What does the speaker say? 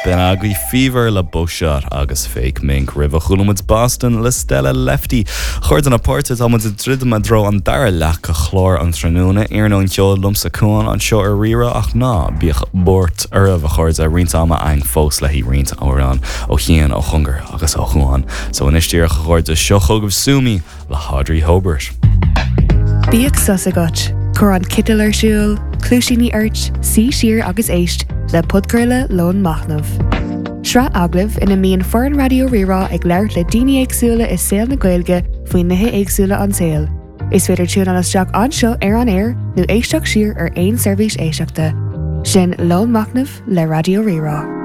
Ben agui fever le Beaushot agus fake mink river chulamid Boston le Stella Lefty. Chord an apported am de dridde ma dro an dar lach a chlór an tranúna ar nó teol lumsa cúan an seo ar rira ach ná bíoch bort ar a chord a rint ama ein fós le hí rint árán ó chéan ó chungar agus ó chuáin. So in istíar chord a seo chugah súmi le Audrey Hobart. Bíag sus agat, chur an kittal ar siúil, clúisíní airt, sí siar agus éist le pudcurla lón machnamh. Sra aglah ina míon foreign radio rirá ag leirt le daoine éagsúla is saoil na Gaeilge faoin nithe éagsúla an saoil. Is féidir tún an isteach anseo ar an air nó éisteach siar ar aon seirbhís éisteachta. Sin lón machnamh le radio rirá.